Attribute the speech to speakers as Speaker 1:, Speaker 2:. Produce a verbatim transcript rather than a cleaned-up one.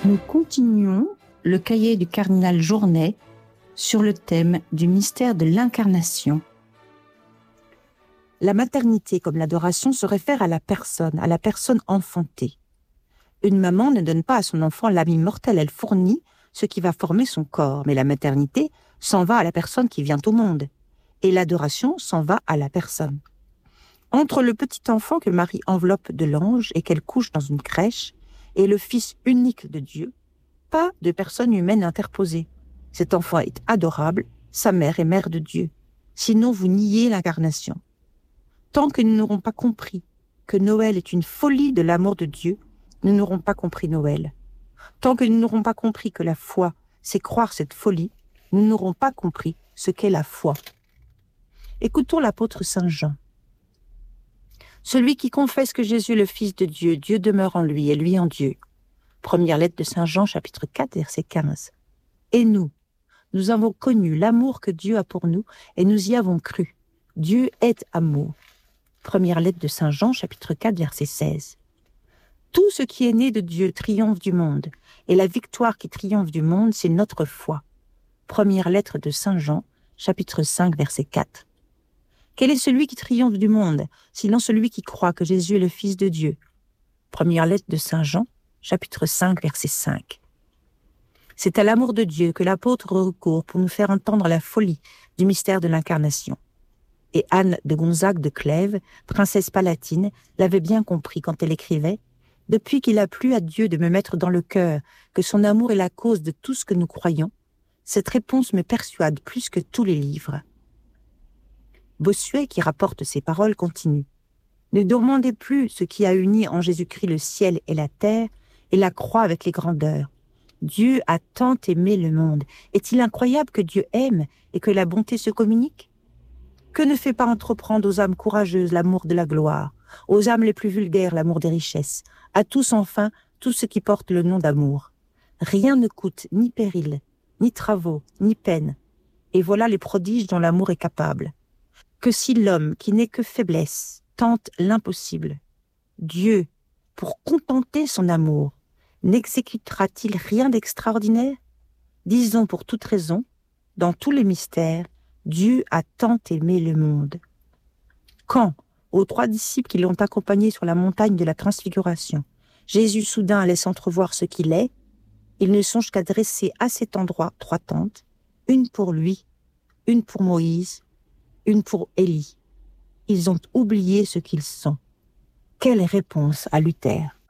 Speaker 1: Nous continuons le cahier du cardinal Journet sur le thème du mystère de l'incarnation. La maternité comme l'adoration se réfère à la personne, à la personne enfantée. Une maman ne donne pas à son enfant l'âme immortelle, elle fournit ce qui va former son corps. Mais la maternité s'en va à la personne qui vient au monde. Et l'adoration s'en va à la personne. Entre le petit enfant que Marie enveloppe de l'ange et qu'elle couche dans une crèche, et le Fils unique de Dieu, pas de personne humaine interposée. Cet enfant est adorable, sa mère est mère de Dieu. Sinon, vous niez l'incarnation. Tant que nous n'aurons pas compris que Noël est une folie de l'amour de Dieu, nous n'aurons pas compris Noël. Tant que nous n'aurons pas compris que la foi, c'est croire cette folie, nous n'aurons pas compris ce qu'est la foi. Écoutons l'apôtre Saint Jean. Celui qui confesse que Jésus est le Fils de Dieu, Dieu demeure en lui et lui en Dieu. Première lettre de Saint Jean, chapitre quatre, verset quinze. Et nous, nous avons connu l'amour que Dieu a pour nous et nous y avons cru. Dieu est amour. Première lettre de Saint Jean, chapitre quatre, verset seize. Tout ce qui est né de Dieu triomphe du monde, et la victoire qui triomphe du monde, c'est notre foi. Première lettre de Saint Jean, chapitre cinq, verset quatre. Quel est celui qui triomphe du monde, sinon celui qui croit que Jésus est le Fils de Dieu? Première lettre de Saint Jean, chapitre cinq, verset cinq. C'est à l'amour de Dieu que l'apôtre recourt pour nous faire entendre la folie du mystère de l'incarnation. Et Anne de Gonzague de Clèves, princesse palatine, l'avait bien compris quand elle écrivait « Depuis qu'il a plu à Dieu de me mettre dans le cœur que son amour est la cause de tout ce que nous croyons, cette réponse me persuade plus que tous les livres. » Bossuet, qui rapporte ces paroles, continue. « Ne demandez plus ce qui a uni en Jésus-Christ le ciel et la terre, et la croix avec les grandeurs. Dieu a tant aimé le monde. Est-il incroyable que Dieu aime et que la bonté se communique? Que ne fait pas entreprendre aux âmes courageuses l'amour de la gloire, aux âmes les plus vulgaires l'amour des richesses, à tous enfin tout ce qui porte le nom d'amour. Rien ne coûte ni péril, ni travaux, ni peine. Et voilà les prodiges dont l'amour est capable. Que si l'homme, qui n'est que faiblesse, tente l'impossible, Dieu, pour contenter son amour, n'exécutera-t-il rien d'extraordinaire? Disons pour toute raison, dans tous les mystères, Dieu a tant aimé le monde. Quand, aux trois disciples qui l'ont accompagné sur la montagne de la Transfiguration, Jésus soudain laisse entrevoir ce qu'il est, il ne songe qu'à dresser à cet endroit trois tentes, une pour lui, une pour Moïse, une pour Élie. Ils ont oublié ce qu'ils sont. Quelle réponse à Luther!